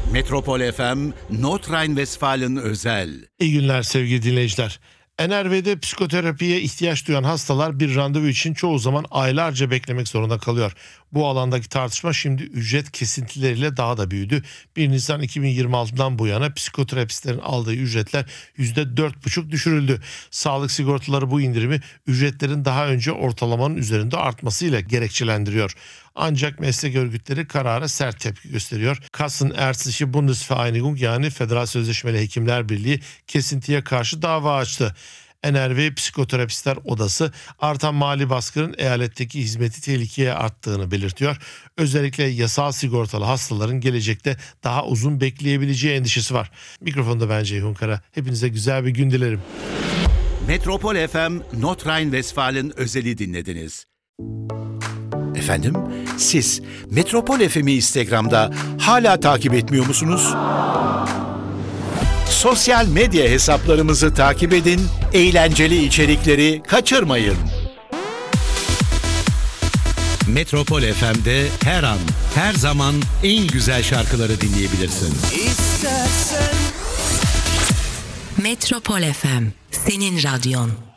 Metropol FM, Nordrhein-Westfalen özel. İyi günler sevgili dinleyiciler. NRV'de psikoterapiye ihtiyaç duyan hastalar bir randevu için çoğu zaman aylarca beklemek zorunda kalıyor. Bu alandaki tartışma şimdi ücret kesintileriyle daha da büyüdü. 1 Nisan 2026'dan bu yana psikoterapistlerin aldığı ücretler %4,5 düşürüldü. Sağlık sigortaları bu indirimi ücretlerin daha önce ortalamanın üzerinde artmasıyla gerekçelendiriyor. Ancak meslek örgütleri karara sert tepki gösteriyor. Kassenärztliche Bundesvereinigung yani Federal Sözleşmeli Hekimler Birliği kesintiye karşı dava açtı. NRV Psikoterapistler Odası artan mali baskının eyaletteki hizmeti tehlikeye attığını belirtiyor. Özellikle yasal sigortalı hastaların gelecekte daha uzun bekleyebileceği endişesi var. Mikrofonda ben Ceyhun Kara. Hepinize güzel bir gün dilerim. Metropol FM, Nordrhein-Westfalen özeli dinlediniz. Efendim, siz Metropol FM'i Instagram'da hala takip etmiyor musunuz? Sosyal medya hesaplarımızı takip edin, eğlenceli içerikleri kaçırmayın. Metropol FM'de her an, her zaman en güzel şarkıları dinleyebilirsin. Metropol FM, senin radyon.